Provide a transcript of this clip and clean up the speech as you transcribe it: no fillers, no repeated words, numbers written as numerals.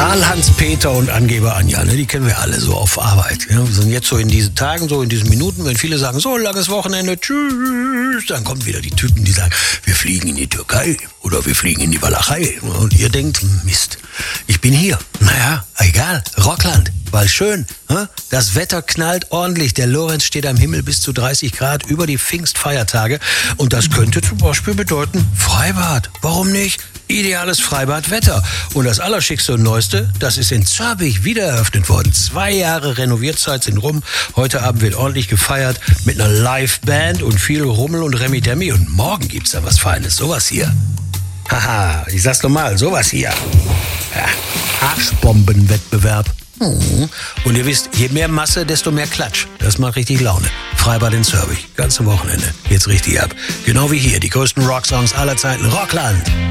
Strahl-Hans-Peter und Angeber Anja, ne? Die kennen wir alle so auf Arbeit. Ja? Wir sind jetzt so in diesen Tagen, so in diesen Minuten, wenn viele sagen, so langes Wochenende, tschüss, dann kommen wieder die Typen, die sagen, wir fliegen in die Türkei oder wir fliegen in die Walachei. Und ihr denkt, Mist, ich bin hier. Naja, egal, Rockland, weil schön. Das Wetter knallt ordentlich. Der Lorenz steht am Himmel bis zu 30 Grad über die Pfingstfeiertage. Und das könnte zum Beispiel bedeuten Freibad. Warum nicht? Ideales Freibadwetter. Und das Allerschickste und Neueste, das ist in Zörbich wieder eröffnet worden. 2 Jahre Renovierzeit sind rum. Heute Abend wird ordentlich gefeiert mit einer Liveband und viel Rummel und Remi-Demi. Und morgen gibt's da was Feines. Sowas hier. Haha, ich sag's nochmal, sowas hier. Ja, Arschbombenwettbewerb. Und ihr wisst, je mehr Masse, desto mehr Klatsch. Das macht richtig Laune. Freibad in Zörbich, ganze Wochenende. Geht's richtig ab. Genau wie hier, die größten Rocksongs aller Zeiten. Rockland.